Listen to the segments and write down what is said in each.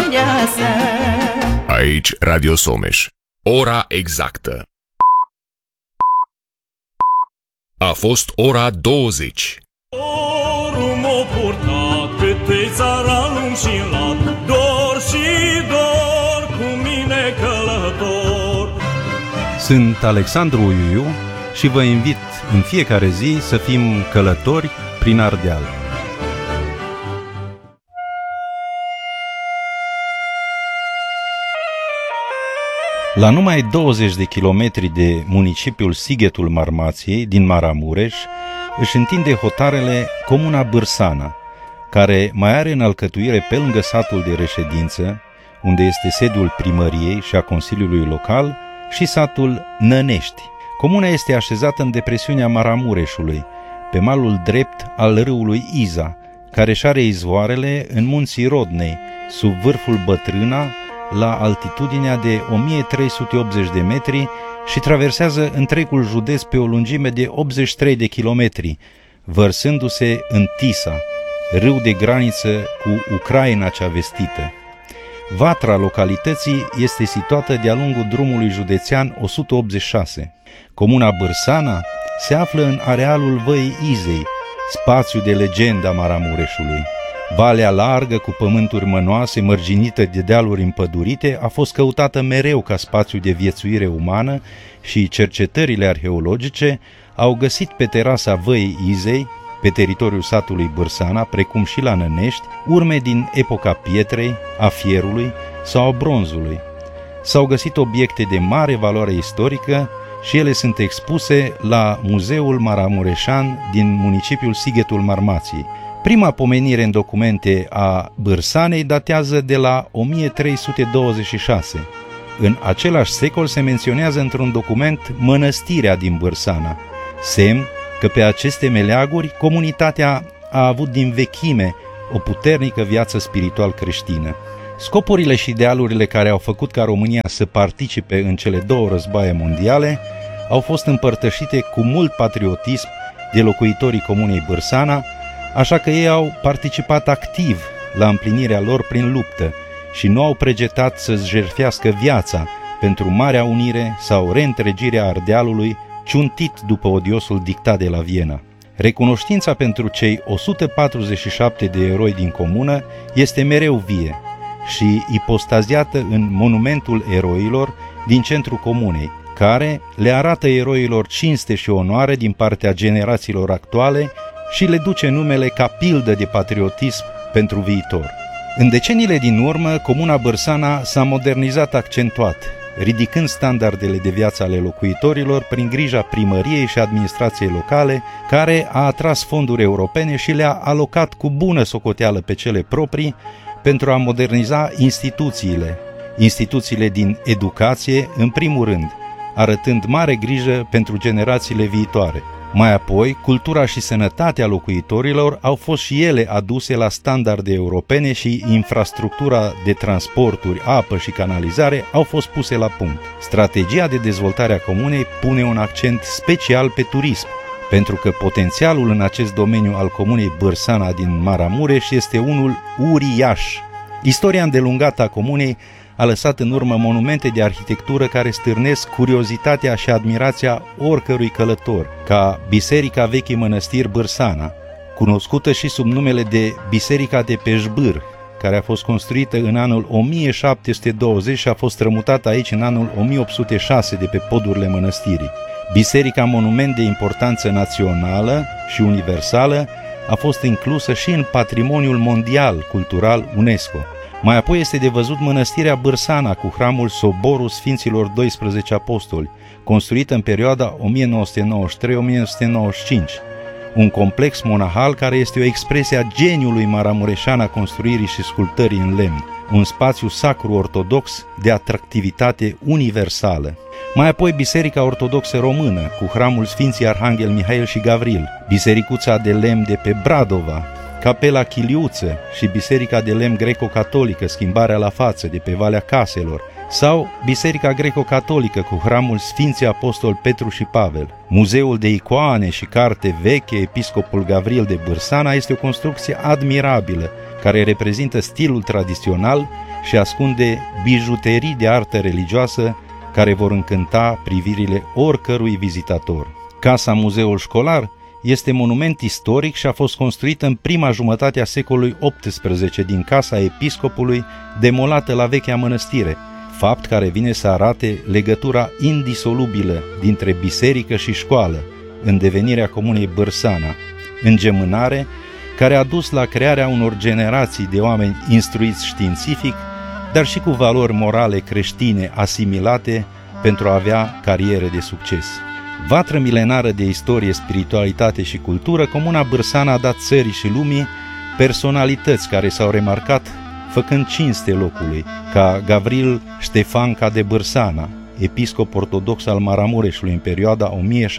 mireasă. Aici Radio Someș. Ora exactă. A fost ora 20. Dorul m-a purtat pe țara lung și lat, dor și dor cu mine călător. Sunt Alexandru Uiu și vă invit în fiecare zi să fim călători prin Ardeal. La numai 20 de kilometri de municipiul Sighetul Marmației, din Maramureș, își întinde hotarele comuna Bârsana, care mai are în alcătuire pe lângă satul de reședință, unde este sediul primăriei și a Consiliului Local, și satul Nănești. Comuna este așezată în depresiunea Maramureșului, pe malul drept al râului Iza, care își are izvoarele în munții Rodnei, sub vârful Bătrâna, la altitudinea de 1380 de metri și traversează întregul județ pe o lungime de 83 de kilometri, vărsându-se în Tisa, râu de graniță cu Ucraina cea vestită. Vatra localității este situată de-a lungul drumului județean 186. Comuna Bârsana se află în arealul Văii Izei, spațiu de legendă a Maramureșului. Valea largă, cu pământuri mănoase, mărginită de dealuri împădurite, a fost căutată mereu ca spațiu de viețuire umană și cercetările arheologice au găsit pe terasa Văii Izei, pe teritoriul satului Bârsana, precum și la Nănești, urme din epoca pietrei, a fierului sau a bronzului. S-au găsit obiecte de mare valoare istorică și ele sunt expuse la Muzeul Maramureșan din municipiul Sighetul Marmației. Prima pomenire în documente a Bârsanei datează de la 1326. În același secol se menționează într-un document mănăstirea din Bârsana, semn că pe aceste meleaguri comunitatea a avut din vechime o puternică viață spiritual creștină. Scopurile și idealurile care au făcut ca România să participe în cele două războaie mondiale au fost împărtășite cu mult patriotism de locuitorii comunei Bârsana, așa că ei au participat activ la împlinirea lor prin luptă și nu au pregetat să-și jertfească viața pentru Marea Unire sau reîntregirea Ardealului, ciuntit după odiosul dictat de la Viena. Recunoștința pentru cei 147 de eroi din comună este mereu vie și ipostaziată în monumentul eroilor din centrul comunei, care le arată eroilor cinste și onoare din partea generațiilor actuale și le duce numele ca pildă de patriotism pentru viitor. În deceniile din urmă, comuna Bârsana s-a modernizat accentuat, ridicând standardele de viață ale locuitorilor prin grija primăriei și administrației locale, care a atras fonduri europene și le-a alocat cu bună socoteală pe cele proprii pentru a moderniza instituțiile din educație în primul rând, arătând mare grijă pentru generațiile viitoare. Mai apoi, cultura și sănătatea locuitorilor au fost și ele aduse la standarde europene și infrastructura de transporturi, apă și canalizare au fost puse la punct. Strategia de dezvoltare a comunei pune un accent special pe turism, pentru că potențialul în acest domeniu al comunei Bârsana din Maramureș este unul uriaș. Istoria îndelungată a comunei a lăsat în urmă monumente de arhitectură care stârnesc curiozitatea și admirația oricărui călător, ca Biserica Vechii Mănăstiri Bârsana, cunoscută și sub numele de Biserica de Peșbâr, care a fost construită în anul 1720 și a fost strămutată aici în anul 1806 de pe podurile mănăstirii. Biserica, monument de importanță națională și universală, a fost inclusă și în Patrimoniul Mondial Cultural UNESCO. Mai apoi este de văzut mănăstirea Bârsana cu hramul Soborul Sfinților 12 Apostoli, construită în perioada 1993-1995, un complex monahal care este o expresie a geniului maramureșan a construirii și sculptării în lemn, un spațiu sacru ortodox de atractivitate universală. Mai apoi Biserica Ortodoxă Română cu hramul Sfinții Arhanghel Mihail și Gavril, Bisericuța de lemn de pe Bradova, Capela Chiliuță și Biserica de lemn greco-catolică Schimbarea la față de pe Valea Caselor, sau Biserica greco-catolică cu hramul Sfinții Apostol Petru și Pavel. Muzeul de icoane și carte veche Episcopul Gavril de Bârsana este o construcție admirabilă care reprezintă stilul tradițional și ascunde bijuterii de artă religioasă care vor încânta privirile oricărui vizitator. Casa Muzeul Școlar este monument istoric și a fost construită în prima jumătate a secolului XVIII din casa episcopului, demolată la vechea mănăstire, fapt care vine să arate legătura indisolubilă dintre biserică și școală în devenirea comunei Bârsana, îngemânare care a dus la crearea unor generații de oameni instruiți științific, dar și cu valori morale creștine asimilate pentru a avea cariere de succes. Vatră milenară de istorie, spiritualitate și cultură, comuna Bârsana a dat țării și lumii personalități care s-au remarcat făcând cinste locului, ca Gavril Ștefanca de Bârsana, episcop ortodox al Maramureșului în perioada 1735-1740,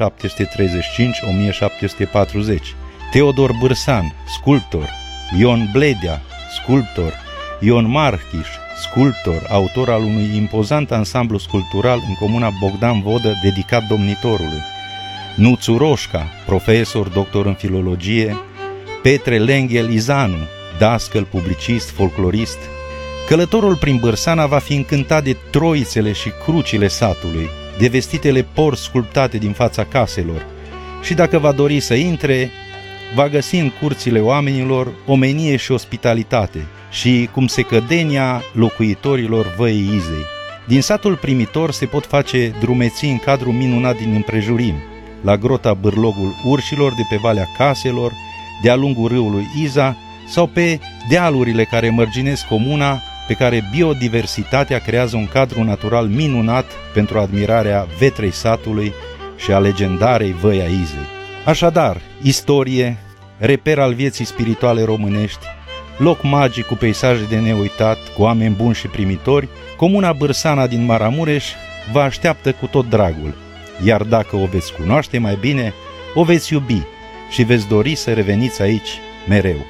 Teodor Bârsan, sculptor, Ion Bledea, sculptor, Ion Marchiș, sculptor, autor al unui impozant ansamblu sculptural în comuna Bogdan Vodă dedicat domnitorului, Nuțu Roșca, profesor, doctor în filologie, Petre Lenghel Izanu, dascăl, publicist, folclorist. Călătorul prin Bârsana va fi încântat de troițele și crucile satului, de vestitele porți sculptate din fața caselor și dacă va dori să intre, va găsi în curțile oamenilor omenie și ospitalitate și cum se cădenia locuitorilor Văii Izei. Din satul primitor se pot face drumeții în cadrul minunat din împrejurim, la grota Bârlogul Urșilor de pe Valea Caselor, de-a lungul râului Iza sau pe dealurile care mărginesc comuna, pe care biodiversitatea creează un cadru natural minunat pentru admirarea vetrei satului și a legendarei Văia Izei. Așadar, istorie, reper al vieții spirituale românești, loc magic cu peisaje de neuitat, cu oameni buni și primitori, comuna Bârsana din Maramureș vă așteaptă cu tot dragul, iar dacă o veți cunoaște mai bine, o veți iubi și veți dori să reveniți aici mereu.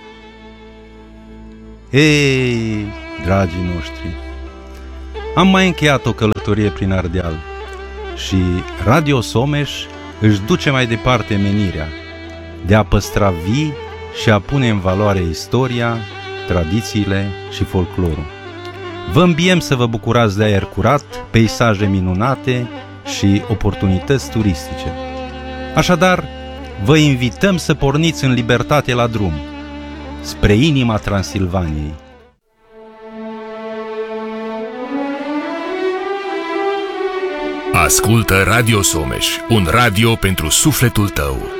Ei, dragii noștri, am mai încheiat o călătorie prin Ardeal și Radio Someș își duce mai departe menirea de a păstra vii și a pune în valoare istoria, tradițiile și folclorul. Vă îmbiem să vă bucurați de aer curat, peisaje minunate și oportunități turistice. Așadar, vă invităm să porniți în libertate la drum, spre inima Transilvaniei. Ascultă Radio Someș, un radio pentru sufletul tău.